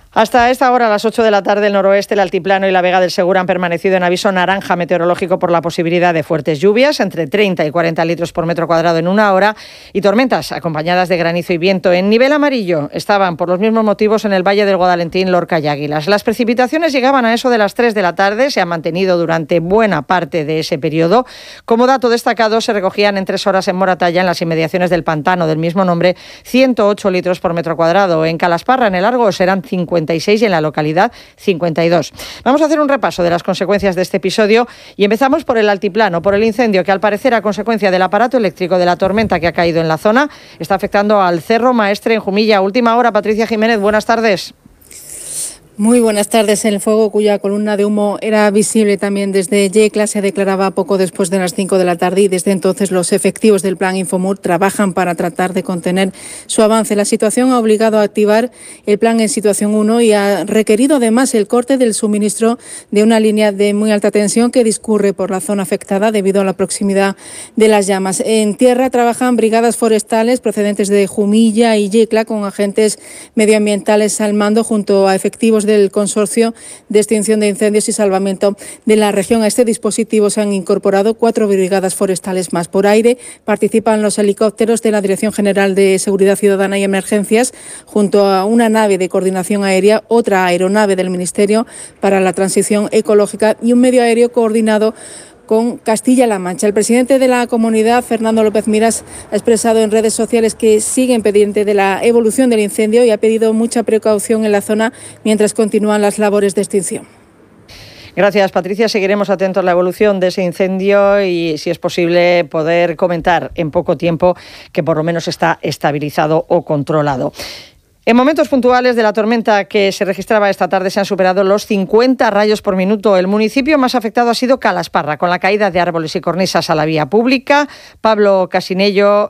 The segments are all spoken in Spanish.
Hasta esta hora, a las 8 de la tarde, el noroeste, el altiplano y la Vega del Segura han permanecido en aviso naranja meteorológico por la posibilidad de fuertes lluvias, entre 30 y 40 litros por metro cuadrado en una hora, y tormentas acompañadas de granizo y viento. En nivel amarillo estaban, por los mismos motivos, en el Valle del Guadalentín, Lorca y Águilas. Las precipitaciones llegaban a eso de las 3 de la tarde, se han mantenido durante buena parte de ese periodo. Como dato destacado, se recogían en 3 horas en Moratalla, en las inmediaciones del pantano del mismo nombre, 108 litros por metro cuadrado. En Calasparra, en el Argos, serán 56 y en la localidad 52. Vamos a hacer un repaso de las consecuencias de este episodio y empezamos por el altiplano, por el incendio que al parecer a consecuencia del aparato eléctrico de la tormenta que ha caído en la zona está afectando al Cerro Maestre en Jumilla. Última hora, Patricia Jiménez, buenas tardes. Muy buenas tardes. El fuego, cuya columna de humo era visible también desde Yecla, se declaraba poco después de las 5 de la tarde y desde entonces los efectivos del Plan Infomur trabajan para tratar de contener su avance. La situación ha obligado a activar el plan en situación 1 y ha requerido además el corte del suministro de una línea de muy alta tensión que discurre por la zona afectada debido a la proximidad de las llamas. En tierra trabajan brigadas forestales procedentes de Jumilla y Yecla con agentes medioambientales al mando junto a efectivos del Consorcio de Extinción de Incendios y Salvamento de la región. A este dispositivo se han incorporado 4 brigadas forestales más. Por aire participan los helicópteros de la Dirección General de Seguridad Ciudadana y Emergencias junto a una nave de coordinación aérea, otra aeronave del Ministerio para la Transición Ecológica y un medio aéreo coordinado con Castilla-La Mancha. El presidente de la comunidad, Fernando López Miras, ha expresado en redes sociales que siguen pendientes de la evolución del incendio y ha pedido mucha precaución en la zona mientras continúan las labores de extinción. Gracias, Patricia. Seguiremos atentos a la evolución de ese incendio y, si es posible, poder comentar en poco tiempo que por lo menos está estabilizado o controlado. En momentos puntuales de la tormenta que se registraba esta tarde se han superado los 50 rayos por minuto. El municipio más afectado ha sido Calasparra, con la caída de árboles y cornisas a la vía pública. Pablo Casinello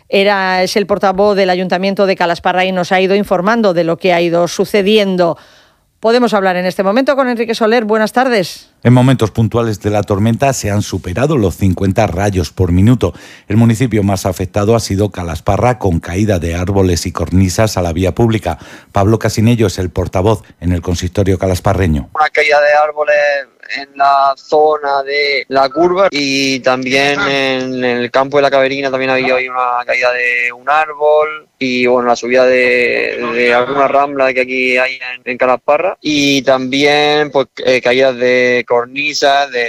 es el portavoz del Ayuntamiento de Calasparra y nos ha ido informando de lo que ha ido sucediendo. Podemos hablar en este momento con Enrique Soler. Buenas tardes. En momentos puntuales de la tormenta se han superado los 50 rayos por minuto. El municipio más afectado ha sido Calasparra, con caída de árboles y cornisas a la vía pública. Pablo Casinello es el portavoz en el consistorio calasparreño. Una caída de árboles en la zona de la curva y también en el campo de la Caverina también había hoy una caída de un árbol y bueno, la subida de alguna rambla que aquí hay en Calasparra y también pues caídas de cornisas, de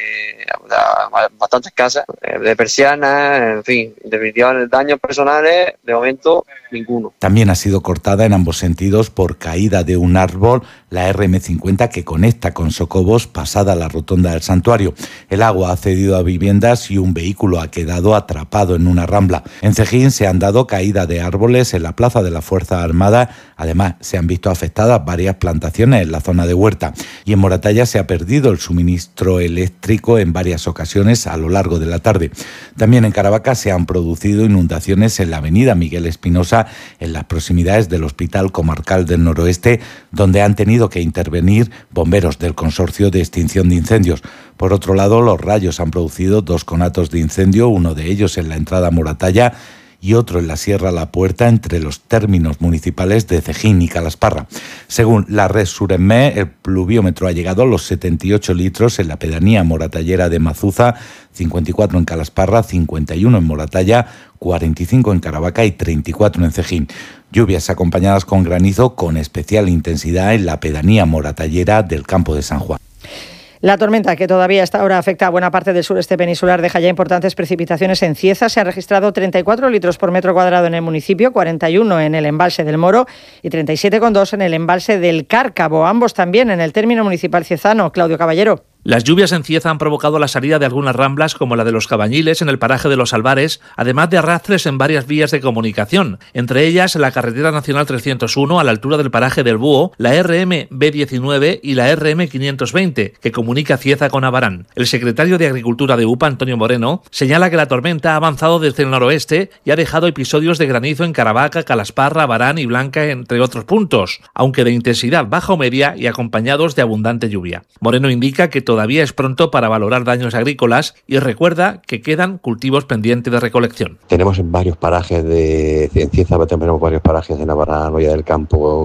bastantes casas, de persianas, en fin, definitivamente daños personales, de momento ninguno. También ha sido cortada en ambos sentidos por caída de un árbol la RM50 que conecta con Socobos pasada la rotonda del santuario. El agua ha cedido a viviendas y un vehículo ha quedado atrapado en una rambla. En Cejín se han dado caída de árboles en la plaza de la Fuerza Armada. Además, se han visto afectadas varias plantaciones en la zona de Huerta. Y en Moratalla se ha perdido el suministro eléctrico en varias ocasiones a lo largo de la tarde. También en Caravaca se han producido inundaciones en la avenida Miguel Espinosa, en las proximidades del Hospital Comarcal del Noroeste, donde han tenido que intervenir bomberos del Consorcio de Extinción de Incendios. Por otro lado, los rayos han producido 2 conatos de incendio, uno de ellos en la entrada a Moratalla y otro en la Sierra La Puerta, entre los términos municipales de Cejín y Calasparra. Según la red Surenme, el pluviómetro ha llegado a los 78 litros en la pedanía moratallera de Mazuza, 54 en Calasparra, 51 en Moratalla, 45 en Caravaca y 34 en Cejín. Lluvias acompañadas con granizo con especial intensidad en la pedanía moratallera del Campo de San Juan. La tormenta, que todavía hasta ahora afecta a buena parte del sureste peninsular, deja ya importantes precipitaciones en Cieza. Se han registrado 34 litros por metro cuadrado en el municipio, 41 en el embalse del Moro y 37,2 en el embalse del Cárcavo, ambos también en el término municipal ciezano. Claudio Caballero. Las lluvias en Cieza han provocado la salida de algunas ramblas, como la de los Cabañiles en el paraje de los Albares, además de arrastres en varias vías de comunicación, entre ellas la carretera nacional 301 a la altura del paraje del Búho, la RM B19 y la RM 520, que comunica Cieza con Abarán. El secretario de Agricultura de UPA, Antonio Moreno, señala que la tormenta ha avanzado desde el noroeste y ha dejado episodios de granizo en Caravaca, Calasparra, Abarán y Blanca, entre otros puntos, aunque de intensidad baja o media y acompañados de abundante lluvia. Moreno indica que todavía es pronto para valorar daños agrícolas y recuerda que quedan cultivos pendientes de recolección. Tenemos en varios parajes en Cieza, tenemos varios parajes en Abarán, Olla del Campo,